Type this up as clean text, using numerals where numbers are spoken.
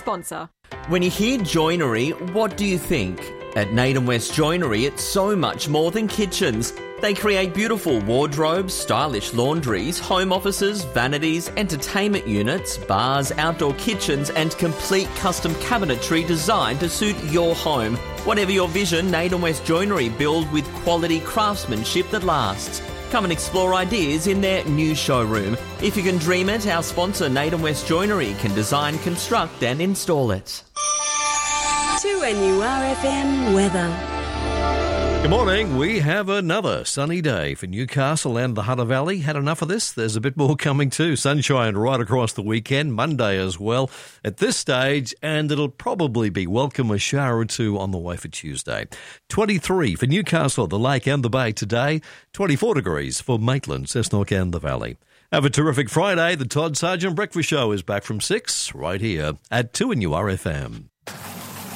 sponsor. When you hear joinery, what do you think? At Naden West Joinery, it's so much more than kitchens. They create beautiful wardrobes, stylish laundries, home offices, vanities, entertainment units, bars, outdoor kitchens, and complete custom cabinetry designed to suit your home. Whatever your vision, Naden West Joinery build with quality craftsmanship that lasts. Come and explore ideas in their new showroom. If you can dream it, our sponsor Naden West Joinery can design, construct and install it. 2NURFM weather. Good morning. We have another sunny day for Newcastle and the Hunter Valley. Had enough of this? There's a bit more coming too. Sunshine right across the weekend, Monday as well at this stage, and it'll probably be welcome a shower or two on the way for Tuesday. 23 for Newcastle, the Lake and the Bay today. 24 degrees for Maitland, Cessnock and the Valley. Have a terrific Friday. The Todd Sargent Breakfast Show is back from 6 right here at 2NURFM.